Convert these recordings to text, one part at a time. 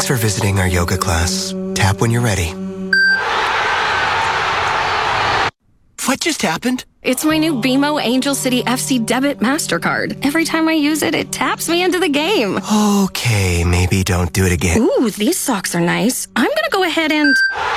Thanks for visiting our yoga class. Tap when you're ready. What just happened? It's my new BMO Angel City FC Debit MasterCard. Every time I use it, it taps me into the game. Okay, maybe don't do it again. Ooh, these socks are nice. I'm gonna go ahead and...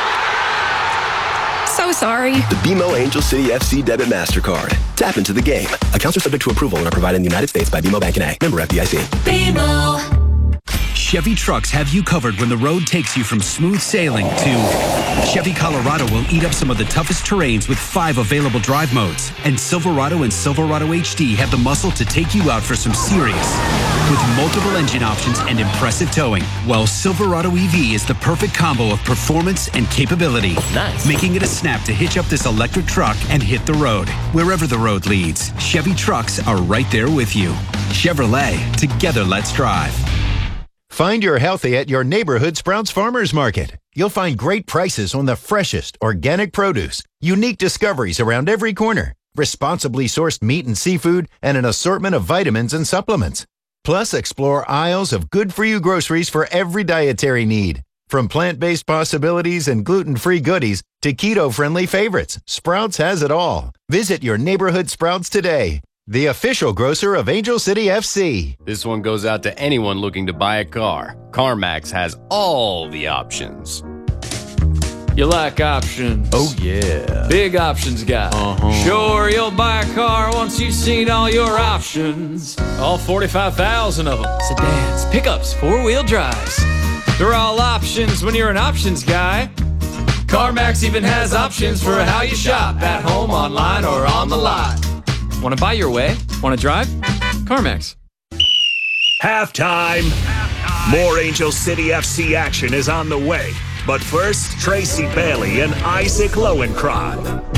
So sorry. The BMO Angel City FC Debit MasterCard. Tap into the game. Accounts are subject to approval and are provided in the United States by BMO Bank N.A. Member FDIC. BMO. Chevy trucks have you covered when the road takes you from smooth sailing to Chevy Colorado will eat up some of the toughest terrains with 5 available drive modes. And Silverado and Silverado HD have the muscle to take you out for some serious. With multiple engine options and impressive towing, while Silverado EV is the perfect combo of performance and capability. Nice. Making it a snap to hitch up this electric truck and hit the road. Wherever the road leads, Chevy trucks are right there with you. Chevrolet, together let's drive. Find your healthy at your neighborhood Sprouts Farmers Market. You'll find great prices on the freshest organic produce, unique discoveries around every corner, responsibly sourced meat and seafood, and an assortment of vitamins and supplements. Plus, explore aisles of good-for-you groceries for every dietary need. From plant-based possibilities and gluten-free goodies to keto-friendly favorites, Sprouts has it all. Visit your neighborhood Sprouts today. The official grocer of Angel City FC. This one goes out to anyone looking to buy a car. CarMax has all the options. You like options? Oh, yeah. Big options guy. Sure, you'll buy a car once you've seen all your options. All 45,000 of them. Sedans, pickups, four-wheel drives. They're all options when you're an options guy. CarMax even has options for how you shop. At home, online, or on the lot. Want to buy your way? Want to drive? CarMax. Halftime. More Angel City FC action is on the way. But first, Tracy Bailey and Isaac Lowenkron.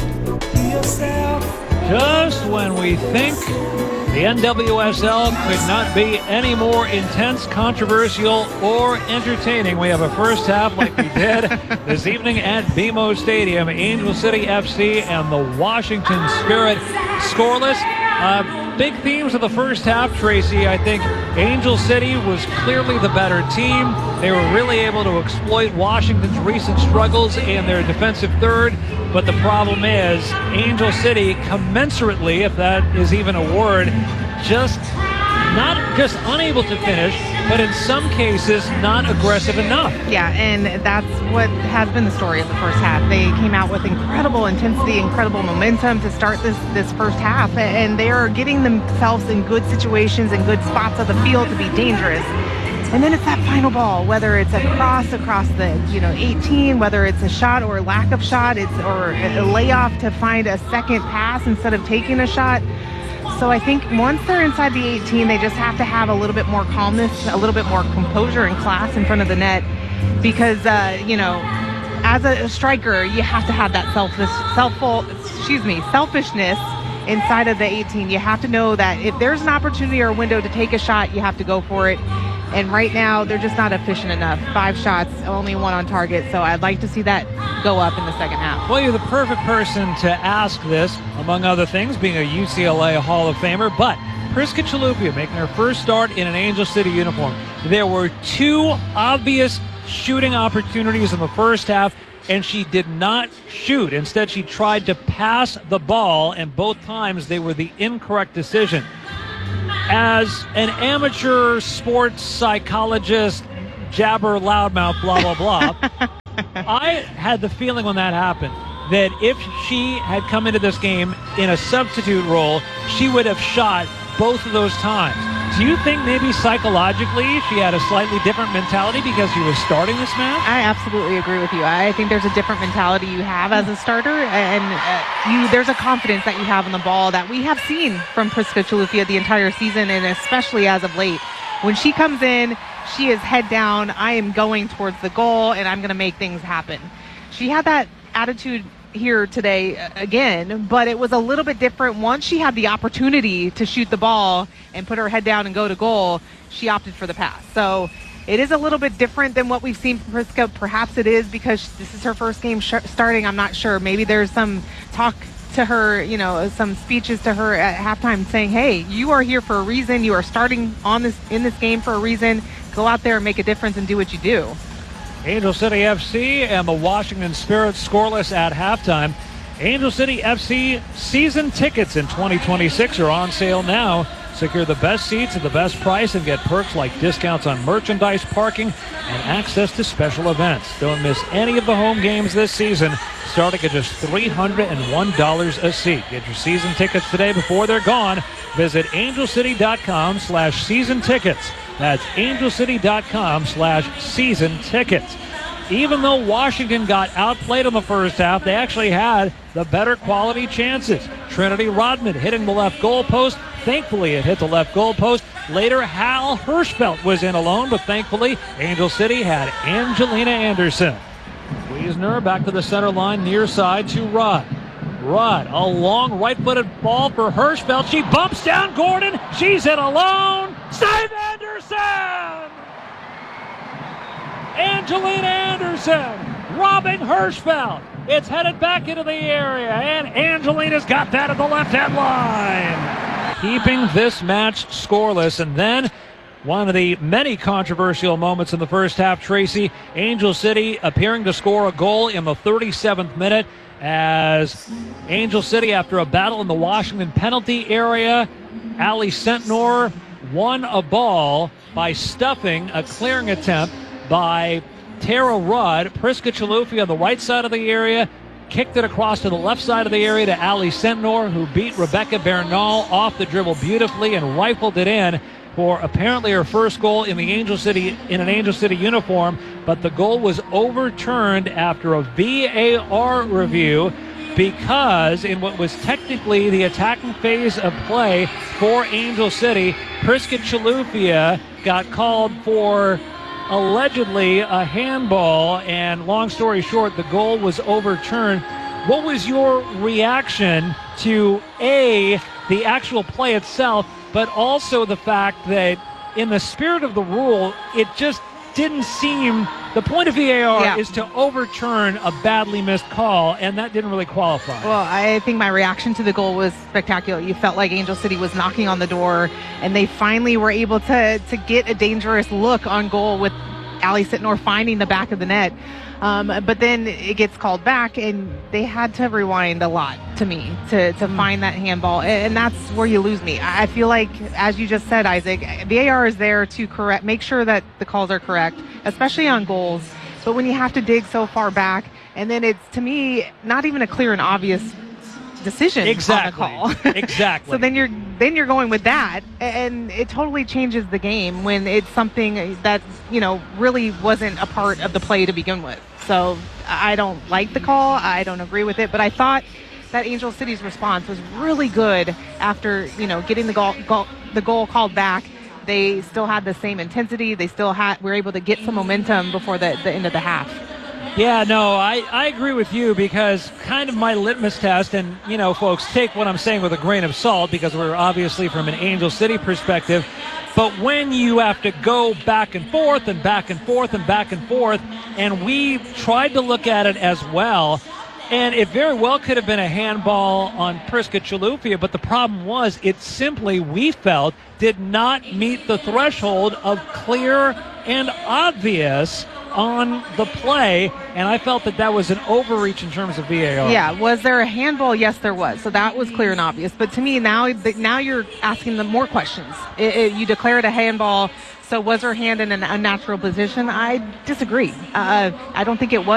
Just when we think the NWSL could not be any more intense, controversial, or entertaining, we have a first half like we did this evening at BMO Stadium. Angel City FC and the Washington Spirit scoreless. Big themes of the first half, Tracy. I think Angel City was clearly the better team. They were really able to exploit Washington's recent struggles in their defensive third. But the problem is Angel City commensurately, if that is even a word, not just unable to finish, but in some cases not aggressive enough. Yeah, and that's what has been the story of the first half. They came out with incredible intensity, incredible momentum to start this first half, and they are getting themselves in good situations and good spots of the field to be dangerous. And then it's that final ball, whether it's a cross across the 18, whether it's a shot or a lack of shot, or a layoff to find a second pass instead of taking a shot. So I think once they're inside the 18, they just have to have a little bit more calmness, a little bit more composure and class in front of the net, because as a striker, you have to have that selfishness inside of the 18. You have to know that if there's an opportunity or a window to take a shot, you have to go for it. And right now, they're just not efficient enough. 5 shots, only 1 on target. So I'd like to see that go up in the second half. Well, you're the perfect person to ask this, among other things, being a UCLA Hall of Famer. But Priska Chaloupia making her first start in an Angel City uniform. There were 2 obvious shooting opportunities in the first half, and she did not shoot. Instead, she tried to pass the ball, and both times they were the incorrect decision. As an amateur sports psychologist, jabber, loudmouth, blah, blah, blah, I had the feeling when that happened that if she had come into this game in a substitute role, she would have shot both of those times. Do you think maybe psychologically she had a slightly different mentality because she was starting this match? I absolutely agree with you. I think there's a different mentality you have as a starter, and there's a confidence that you have on the ball that we have seen from Priska Chaloupia the entire season, and especially as of late. When she comes in, she is head down. I am going towards the goal, and I'm going to make things happen. She had that attitude here today again, but it was a little bit different. Once she had the opportunity to shoot the ball and put her head down and go to goal, she opted for the pass. So it is a little bit different than what we've seen from Priska. Perhaps it is because this is her first game starting. I'm not sure. Maybe there's some talk to her, some speeches to her at halftime saying, hey, you are here for a reason. You are starting in this game for a reason. go out there and make a difference and do what you do. Angel City FC and the Washington Spirits scoreless at halftime. Angel City FC season tickets in 2026 are on sale now. Secure the best seats at the best price and get perks like discounts on merchandise, parking, and access to special events. Don't miss any of the home games this season, starting at just $301 a seat. Get your season tickets today before they're gone. Visit angelcity.com/season tickets. That's angelcity.com/season tickets. Even though Washington got outplayed in the first half, they actually had the better quality chances. Trinity Rodman hitting the left goal post. Thankfully, it hit the left goal post. Later, Hal Hirschfeld was in alone, but thankfully, Angel City had Angelina Anderson. Wiesner back to the center line, near side to Rod. Rod, a long right-footed ball for Hirschfeld. She bumps down Gordon. She's in alone. Save Anderson! Angelina Anderson robbing Hirschfeld. It's headed back into the area, and Angelina's got that at the left-hand line. Keeping this match scoreless, and then one of the many controversial moments in the first half, Tracy, Angel City appearing to score a goal in the 37th minute as Angel City, after a battle in the Washington penalty area, Ali Sentnor won a ball by stuffing a clearing attempt by Tara Rudd. Priska Chalufia on the right side of the area kicked it across to the left side of the area to Ali Sentnor, who beat Rebecca Bernal off the dribble beautifully and rifled it in for apparently her first goal in an Angel City uniform. But the goal was overturned after a VAR review because in what was technically the attacking phase of play for Angel City, Priska Chalufia got called for allegedly a handball, and long story short, the goal was overturned. What was your reaction to the actual play itself, but also the fact that in the spirit of the rule, it just didn't seem, the point of VAR is to overturn a badly missed call, and that didn't really qualify. Well, I think my reaction to the goal was spectacular. You felt like Angel City was knocking on the door, and they finally were able to get a dangerous look on goal with Ali Sentnor finding the back of the net. But then it gets called back, and they had to rewind a lot to me to find that handball, and that's where you lose me. I feel like, as you just said, Isaac, VAR is there to make sure that the calls are correct, especially on goals. But when you have to dig so far back, and then it's, to me, not even a clear and obvious decision on the call. Exactly. So then you're going with that, and it totally changes the game when it's something that, really wasn't a part of the play to begin with. So I don't like the call. I don't agree with it, but I thought that Angel City's response was really good after, getting the goal called back. They still had the same intensity. They still were able to get some momentum before the end of the half. Yeah, no, I agree with you, because kind of my litmus test, and, folks, take what I'm saying with a grain of salt, because we're obviously from an Angel City perspective, but when you have to go back and forth and back and forth and back and forth, and we tried to look at it as well, and it very well could have been a handball on Priska Chalufia, but the problem was it simply, we felt, did not meet the threshold of clear and obvious on the play, and I felt that was an overreach in terms of VAR. Yeah, was there a handball? Yes, there was. So that was clear and obvious. But to me, now you're asking them more questions. You declared a handball, so was her hand in an unnatural position? I disagree. I don't think it was.